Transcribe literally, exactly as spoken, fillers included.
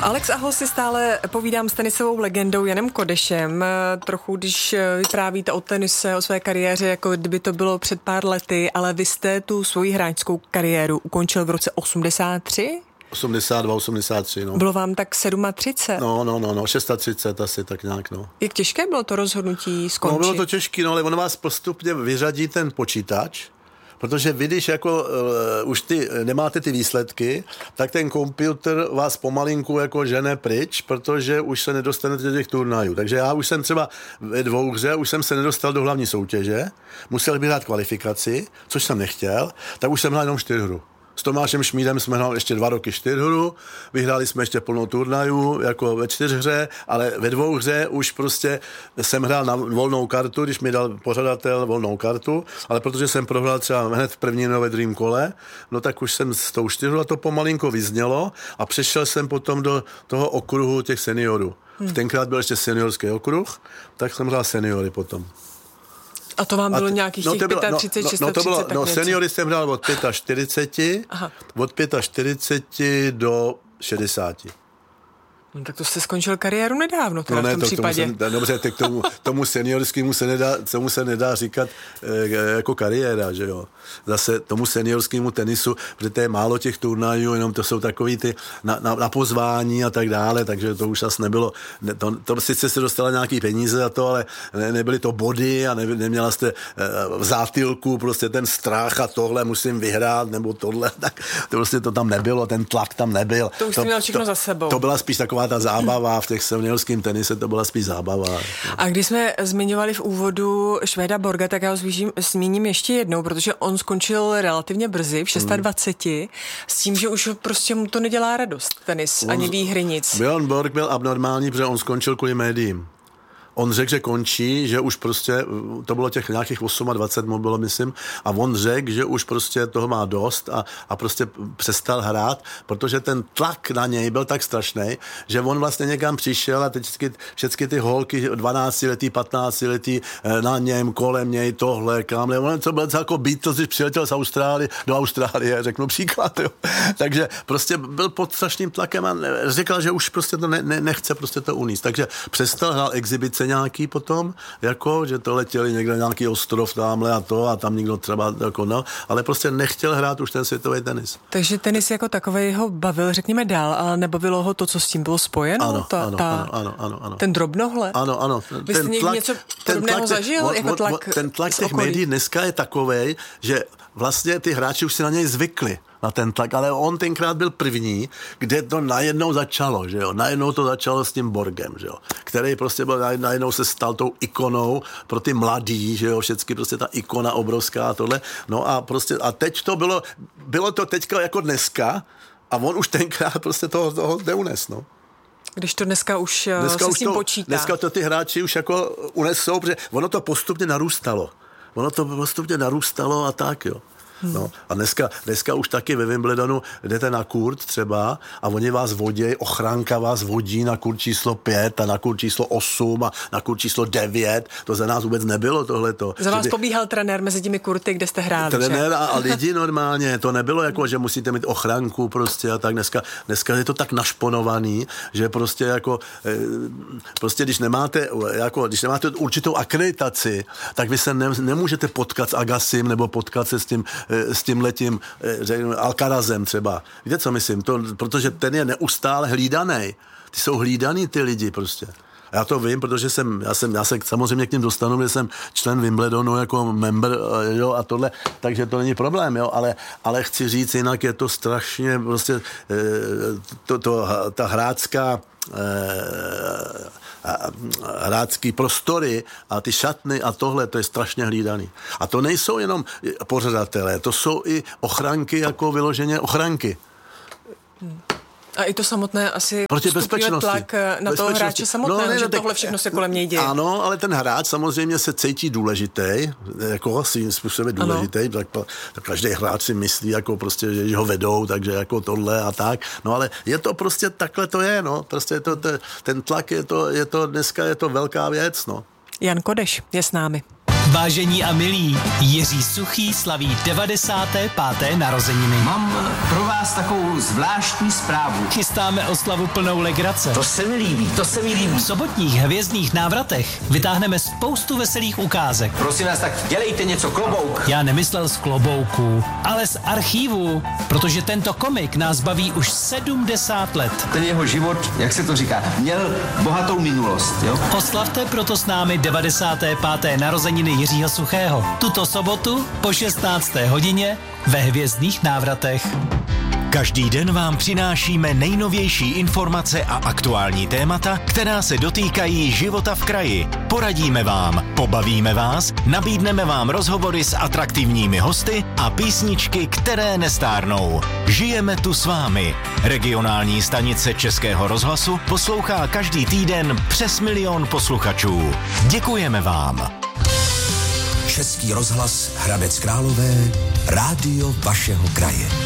Alex Ahol si stále povídám s tenisovou legendou Janem Kodešem. Trochu, když vyprávíte o tenise, o své kariéře, jako kdyby to bylo před pár lety, ale vy jste tu svoji hráčskou kariéru ukončil v roce osmdesát tři? osmdesát dva, osmdesát tři, no. Bylo vám tak třicet sedm? No, no, no, no, třicet šest asi, tak nějak, no. Jak těžké bylo to rozhodnutí skončit? No, bylo to těžké, no, ale ono vás postupně vyřadí ten počítač, protože vy, když jako uh, už ty, nemáte ty výsledky, tak ten počítač vás pomalinku jako žene pryč, protože už se nedostanete do těch turnajů. Takže já už jsem třeba ve dvouhře, už jsem se nedostal do hlavní soutěže, musel bych hrát kvalifikaci, což jsem nechtěl, tak už jsem hrál jenom čtyřhru. S Tomášem Šmídem jsme hráli ještě dva roky čtyřhru, vyhráli jsme ještě plnou turnajů, jako ve čtyřhře, ale ve dvouhře už prostě jsem hrál na volnou kartu, když mi dal pořadatel volnou kartu, ale protože jsem prohrál třeba hned v prvním nebo ve druhém kole, no tak už jsem s tou čtyřhru a to pomalinko vyznělo a přešel jsem potom do toho okruhu těch seniorů. Hmm. Tenkrát byl ještě seniorský okruh, tak jsem hrál seniory potom. A to vám bylo nějakých těch no, třicet pět, no, no, to bylo, šestnáct, no, seniory jsem hrál od čtyřicet pět, Aha. od čtyřicet pět do šedesáti. No, tak to jste skončil kariéru nedávno, teda no ne, v tom to, případě. Tomu se, dobře, tak tomu, tomu seniorskému se nedá, tomu se nedá říkat e, jako kariéra, že jo. Zase tomu seniorskému tenisu, protože to je málo těch turnajů, jenom to jsou takový ty na, na, na pozvání a tak dále, takže to už asi nebylo, ne, to, to sice se dostala nějaký peníze a to, ale ne, nebyly to body a ne, neměla jste e, v zátilku prostě ten strach a tohle musím vyhrát, nebo tohle, tak to prostě to tam nebylo, ten tlak tam nebyl. To už to, jsi měl všechno to, za sebou. To byla spíš taková ta zábava, v těch seniorském tenise to byla spíš zábava. A když jsme zmiňovali v úvodu Švéda Borga, tak já ho zvížím, zmíním ještě jednou, protože on skončil relativně brzy, v dvacet šest, hmm. s tím, že už prostě mu to nedělá radost, tenis, on, ani výhry, nic. Björn Borg byl abnormální, protože on skončil kvůli médiím. On řekl, že končí, že už prostě, to bylo těch nějakých dvacet osm mu bylo, myslím, a on řekl, že už prostě toho má dost a, a prostě přestal hrát, protože ten tlak na něj byl tak strašný, že on vlastně někam přišel a teď všechny, všechny ty holky dvanáctiletý, patnáctiletý na něm, kolem něj, tohle, kamle, on to byl jako Beatles, když přiletěl z Austrálie do Austrálie, řeknu příklad, jo. Takže prostě byl pod strašným tlakem a řekl, že už prostě to ne, ne, nechce prostě to uníst, takže přestal hrát exibice nějaký potom, jako, že to letěli někde nějaký ostrov tamhle a to a tam někdo třeba, jako no, ale prostě nechtěl hrát už ten světový tenis. Takže tenis jako takovej ho bavil, řekněme dál, ale nebavilo ho to, co s tím bylo spojeno? Ano, ta, ano, ta, ano, ano, ano, ano. Ten drobnohled? Ano, ano. Vy jste někdy něco podobného tlak, zažil? On, jako on, tlak on, ten tlak těch médií dneska je takovej, že vlastně ty hráči už si na něj zvykli, na ten tlak, ale on tenkrát byl první, kde to najednou začalo, že jo, najednou to začalo s tím Borgem, že jo, který prostě byl, najednou se stal tou ikonou pro ty mladý, že jo, všecky prostě ta ikona obrovská a tohle, no a prostě, a teď to bylo, bylo to teďka jako dneska a on už tenkrát prostě toho, toho neunes, no. Když to dneska už dneska se už s tím to, počítá. Dneska to ty hráči už jako unesou, protože ono to postupně narůstalo. Ono to postupně narůstalo a tak, jo. Hmm. No, a dneska, dneska už taky ve Wimbledonu jdete na kurt třeba a oni vás vodí, ochránka vás vodí na kurt číslo pět a na kurt číslo osm a na kurt číslo devět. To za nás vůbec nebylo tohleto. Za vás ty... pobíhal trenér mezi těmi kurty, kde jste hráli. Trenér a, a lidi normálně. To nebylo jako, že musíte mít ochránku prostě a tak. Dneska, dneska je to tak našponovaný, že prostě jako prostě když nemáte, jako, když nemáte určitou akreditaci, tak vy se ne, nemůžete potkat s Agassim nebo potkat se s tím s tímhletím Alcarazem třeba. Víte, co myslím? To, protože ten je neustále hlídaný. Ty jsou hlídaný ty lidi prostě. Já to vím, protože jsem, já jsem, já se samozřejmě k ním dostanu, že jsem člen Wimbledonu jako member, jo, a tohle, takže to není problém, jo, ale, ale chci říct, jinak je to strašně prostě to, to, ta hráčská hráčský prostory a ty šatny a tohle, to je strašně hlídaný. A to nejsou jenom pořadatelé, to jsou i ochranky, jako vyloženě ochranky. Hmm. A i to samotné asi proti bezpečnosti. Tlak na toho hráče samotného, no, ne, že tohle všechno se kolem něj děje. Ano, ale ten hráč samozřejmě se cítí důležitý, jako svým způsobem důležitý, tak, tak každý hráč si myslí, jako prostě, že ho vedou, takže jako tohle a tak. No ale je to prostě, takhle to je, no. Prostě je to, ten tlak je to, je to, dneska je to velká věc, no. Jan Kodeš je s námi. Vážení a milí, Jiří Suchý slaví devadesáté páté narozeniny. Mám pro vás takovou zvláštní zprávu. Chystáme oslavu plnou legrace. To se mi líbí, to se mi líbí. V sobotních hvězdných návratech vytáhneme spoustu veselých ukázek. Prosím vás, tak dělejte něco, klobouk. Já nemyslel z klobouku, ale z archívu, protože tento komik nás baví už sedmdesát let. Ten jeho život, jak se to říká, měl bohatou minulost, jo? Oslavte proto s námi devadesáté páté narozeniny Jiřího Suchého. Tuto sobotu po šestnácté hodině ve Hvězdných návratech. Každý den vám přinášíme nejnovější informace a aktuální témata, která se dotýkají života v kraji. Poradíme vám, pobavíme vás, nabídneme vám rozhovory s atraktivními hosty a písničky, které nestárnou. Žijeme tu s vámi. Regionální stanice Českého rozhlasu poslouchá každý týden přes milion posluchačů. Děkujeme vám. Český rozhlas Hradec Králové, rádio vašeho kraje.